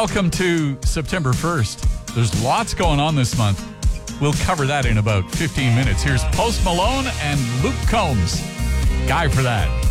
Welcome to September 1st. There's lots going on this month. We'll cover that in about 15 minutes. Here's Post Malone and Luke Combs. Guy for that.